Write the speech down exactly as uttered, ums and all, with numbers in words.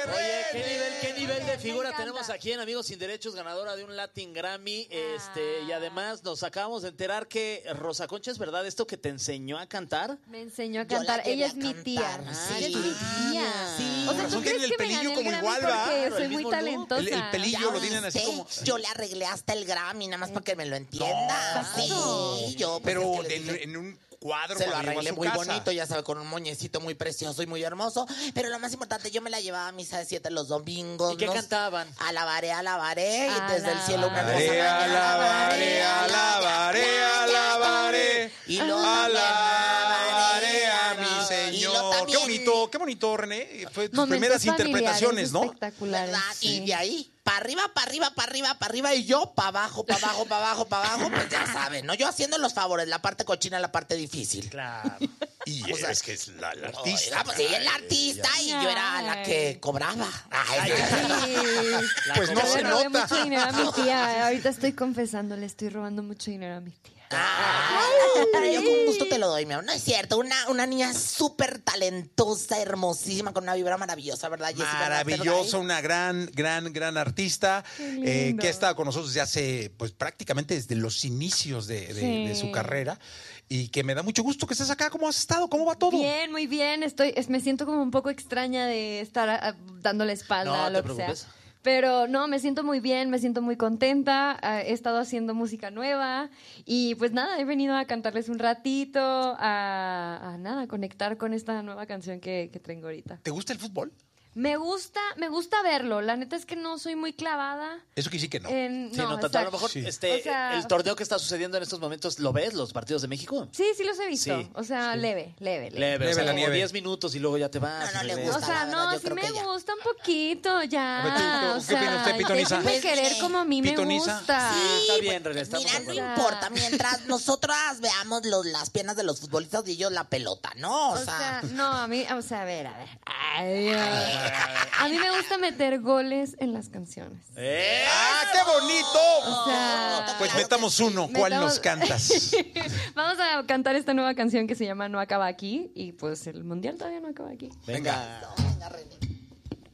Oye, ¿qué nivel, qué nivel de figura tenemos aquí en Amigos Sin Derechos, ganadora de un Latin Grammy? Este, y además nos acabamos de enterar que Rosa Concha, ¿es verdad esto que te enseñó a cantar? Me enseñó a Yo la cantar. llevé Ella a es mi tía. cantar, Ah, sí. ella es mi tía. Sí. O sea, Razón ¿tú tienen crees el que me pelillo gané como el Grammy igual, ¿va? porque Claro, soy el muy mismo look. talentosa? El- el pelillo Ya lo tienen así viste, como- Yo le arreglé hasta el Grammy, nada más para que me lo entienda. Exacto. Sí, yo. pues, Pero es que le en, dije- en un cuadro Se lo cuando llegó a arreglé su muy casa. bonito, ya sabe, con un moñecito muy precioso y muy hermoso. Pero lo más importante, yo me la llevaba a misa de siete los domingos. ¿Y qué nos- cantaban? Alabaré, alabaré, y desde el cielo una Alabaré, hermosa mañana. alabaré, alabaré, alabaré, Y lo alabaré a mi Y lo Señor. también- Qué bonito, qué bonito, René. Fue tus Momentos primeras familiares interpretaciones, ¿no? espectaculares. ¿Verdad? Sí. Y de ahí, para arriba, para arriba, para arriba, para arriba, y yo para abajo, para abajo, para abajo, para abajo, pues ya saben, ¿no? Yo haciendo los favores, la parte cochina, la parte difícil. Claro. Y O sea, es que es la, la Oh, artista. era, pues, ella es la artista y yo era la que cobraba. Ay, La Pues no cobró. Yo se le robé nota. mucho dinero a mi tía. Ahorita estoy confesando, le estoy robando mucho dinero a mi tía. Ay, pero yo con gusto te lo doy, mi amor. No es cierto, una, una niña súper talentosa, hermosísima, con una vibra maravillosa, ¿verdad, Jessica? Maravillosa, una gran, gran, gran artista eh, lindo. que ha estado con nosotros desde hace, pues prácticamente desde los inicios de, de- Sí. de su carrera y que me da mucho gusto que estés acá. ¿Cómo has estado? ¿Cómo va todo? Bien, muy bien. Estoy, es- me siento como un poco extraña de estar ah, dándole espalda No a te lo que sea. preocupes. Pero no, me siento muy bien, me siento muy contenta. ah, he estado haciendo música nueva y pues nada, he venido a cantarles un ratito, a, a nada, conectar con esta nueva canción que, que tengo ahorita. ¿Te gusta el fútbol? Me gusta, me gusta verlo. La neta es que no soy muy clavada. Eso que sí que no. En, Sí, no, no, tanto, a lo exacto. mejor Sí. este, O sea- el torneo que está sucediendo en estos momentos, ¿lo ves? ¿Los partidos de México? Sí, sí los he visto. Sí, O sea, leve, leve, leve. Leve, Leve o sea, la como nieve. diez minutos y luego ya te vas. No, no y le regresas. O gusta. sea, la verdad, no, yo sí creo me que ya. gusta un poquito, ya. A ver, ¿tú- tú- o qué sea, opina usted, Pitonisa? déjenme Pues, querer eh, como a mí me Pitonisa. gusta. Sí, está pues, bien, René, estamos Mira, de no acuerdo. importa, mientras nosotras veamos los, las piernas de los futbolistas y ellos la pelota, ¿no? O, O sea, sea, no, a mí, o sea, a ver, a ver. Ay, ay. A mí me gusta meter goles en las canciones. ¡Eh! ¡Ah, qué bonito! O sea, Pues metamos uno. ¿Cuál Metamos- nos cantas? vamos a cantar esta nueva canción que se llama No acaba aquí y pues el mundial todavía no acaba aquí. Venga. venga, René.